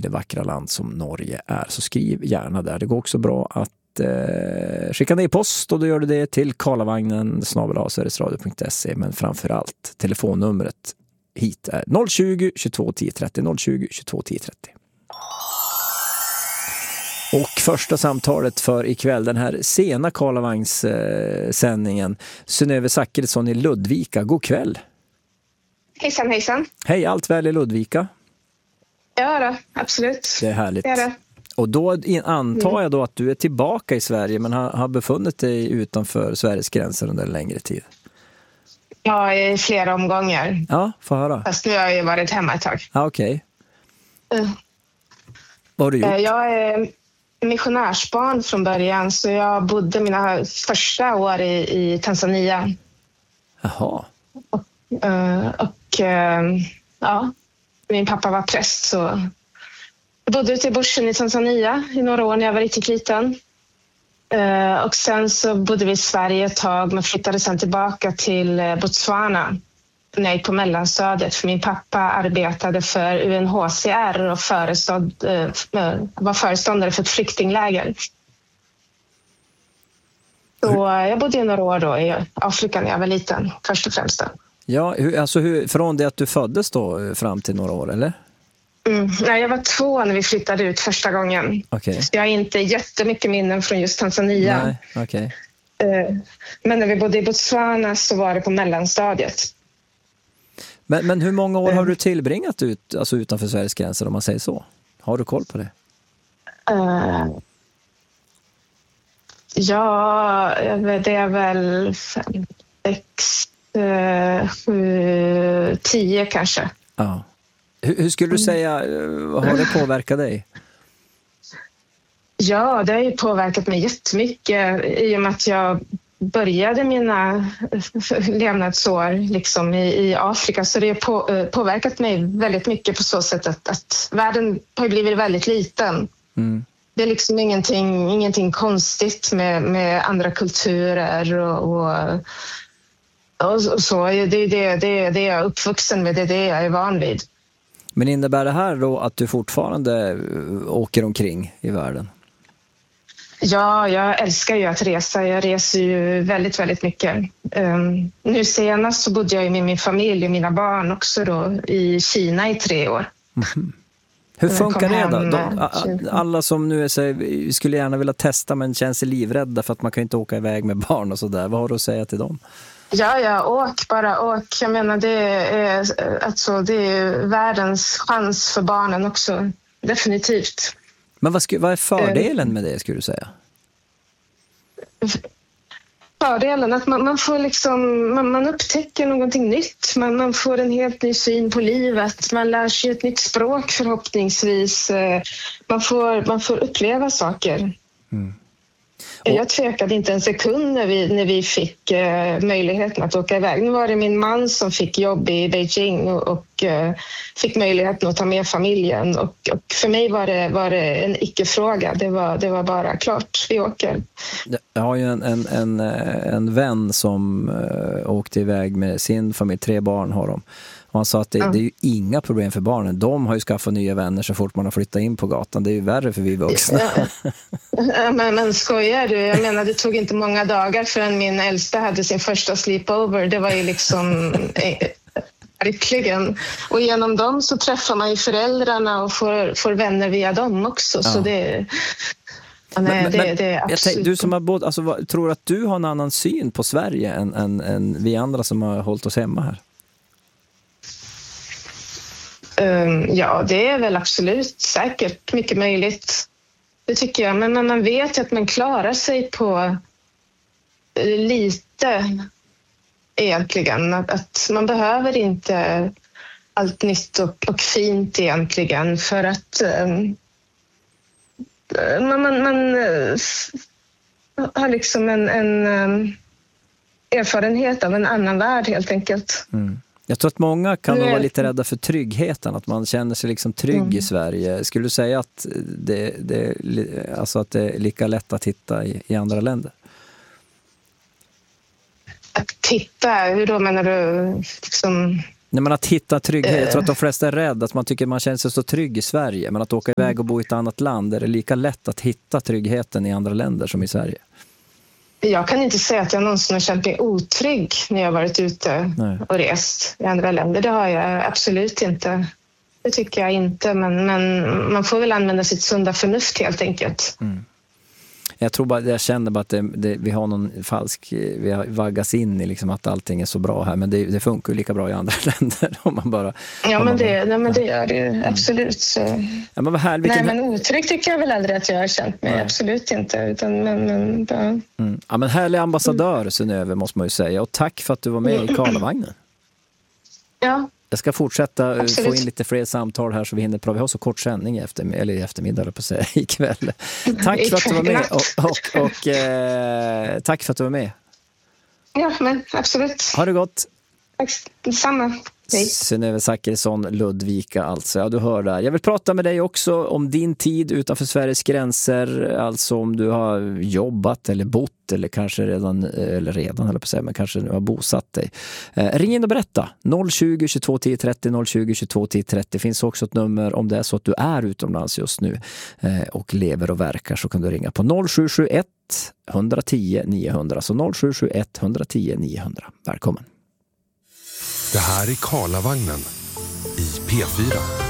det vackra land som Norge är. Så skriv gärna där. Det går också bra att skicka ner post, och då gör du det till karlavagnen@sverigesradio.se, men framförallt telefonnumret hit är 020 22 10 30 020 22 10 30. Och första samtalet för ikväll, den här sena Karlavagns sändningen, Synnöve Zachrisson i Ludvika. God kväll. Hejsan, hejsan. Hej, allt väl i Ludvika? Ja då, absolut. Det är härligt. Det är det. Och då antar jag då att du är tillbaka i Sverige, men har befunnit dig utanför Sveriges gränser under en längre tid. Ja, i flera omgångar. Ja, få höra. Fast nu har jag ju varit hemma ett tag. Ja, okej. Vad har du gjort? Jag är missionärsbarn från början, så jag bodde mina första år i Tanzania. Jaha. Ja, min pappa var präst, så jag bodde ute i bushen i Tanzania i några år när jag var riktigt liten. Och sen så bodde vi i Sverige ett tag, men flyttade sen tillbaka till Botswana när jag gick på mellanstadiet, för min pappa arbetade för UNHCR och var föreståndare för ett flyktingläger. Så jag bodde i några år då i Afrika när jag var liten, först och främst då. Ja, från det att du föddes då fram till några år, eller? Nej, jag var 2 när vi flyttade ut första gången. Okay. Så jag har inte jättemycket minnen från just Tanzania. Nej, okay. Men när vi bodde i Botswana så var det på mellanstadiet. Men hur många år har du tillbringat utanför Sveriges gränser, om man säger så? Har du koll på det? Ja, det är väl 5, 6, 7, 10 kanske. Ja. Hur skulle du säga, har det påverkat dig? Ja, det har ju påverkat mig jättemycket i och med att jag började mina levnadsår liksom i Afrika, så det har påverkat mig väldigt mycket på så sätt att världen har blivit väldigt liten. Det är liksom ingenting konstigt med andra kulturer och så. Det är det jag är uppvuxen med, det är det jag är van vid. Men innebär det här då att du fortfarande åker omkring i världen? Ja, jag älskar ju att resa. Jag reser ju väldigt, väldigt mycket. Nu senast så bodde jag med min familj och mina barn också då i Kina i 3 år. Mm. Hur funkar det då? Alla som nu skulle gärna vilja testa men känns sig livrädda för att man kan inte åka iväg med barn och sådär. Vad har du att säga till dem? Ja, åk. Jag menar, det är världens chans för barnen också. Definitivt. Men vad är fördelen med det, skulle du säga? Fördelen att man får liksom, man upptäcker någonting nytt. Man får en helt ny syn på livet. Man lär sig ett nytt språk förhoppningsvis. Man får uppleva saker. Jag tvekade inte en sekund när vi fick möjligheten att åka iväg. Nu var det min man som fick jobb i Beijing och fick möjligheten att ta med familjen. Och för mig var det en icke-fråga. Det var bara klart, vi åker. Jag har ju en vän som åkte iväg med sin familj, 3 barn har de. Och han sa att det är ju inga problem för barnen. De har ju skaffat nya vänner så fort man har flyttat in på gatan. Det är ju värre för vi vuxna. Ja, men skojar du? Jag menar, det tog inte många dagar förrän min äldsta hade sin första sleepover. Det var ju liksom verkligen. Och genom dem så träffar man ju föräldrarna och får vänner via dem också. Ja. Så det... Nej, det är absolut. Du som har tror att du har en annan syn på Sverige än vi andra som har hållit oss hemma här? Ja, det är väl absolut säkert mycket möjligt. Det tycker jag. Men man vet ju att man klarar sig på lite egentligen. Att man behöver inte allt nytt och fint egentligen, för att man har liksom en erfarenhet av en annan värld helt enkelt. Jag tror att många kan vara lite rädda för tryggheten, att man känner sig liksom trygg i Sverige. Skulle du säga att det är lika lätt att hitta i andra länder? Att titta, hur då menar du? Liksom... Nej, men att hitta trygghet, jag tror att de flesta är rädda, att man tycker man känner sig så trygg i Sverige, men att åka iväg och bo i ett annat land, är det lika lätt att hitta tryggheten i andra länder som i Sverige? Jag kan inte säga att jag någonsin har känt mig otrygg när jag varit ute och rest i andra länder. Det har jag absolut inte. Det tycker jag inte, men man får väl använda sitt sunda förnuft helt enkelt. Jag känner bara att vi har någon vi har vaggas in i liksom att allting är så bra här, men det funkar ju lika bra i andra länder om man bara... det gör det ju, absolut. Så. Ja, men vad härligt. Men otrygg tycker jag väl aldrig att jag har känt mig, absolut inte. Utan, Ja, men härlig ambassadör, Synnöve, måste man ju säga. Och tack för att du var med i Karlavagnen. Ja. Jag ska fortsätta få in lite fler samtal här så vi hinner prata. Vi har så kort sändning i eftermiddag på sig ikväll. Tack för att du var med och tack för att du var med. Ja, men absolut. Ha det gott. Tack detsamma. Synnöve Zachrisson, Ludvika alltså. Ja, du hör där. Jag vill prata med dig också om din tid utanför Sveriges gränser. Alltså om du har jobbat eller bott eller kanske redan höll på att säga, men kanske nu har bosatt dig. Ring in och berätta. 020 22 10 30 020 22 10 30. Finns också ett nummer om det är så att du är utomlands just nu och lever och verkar, så kan du ringa på 0771 110 900. Så 0771 110 900. Välkommen. Det här är Karlavagnen i P4.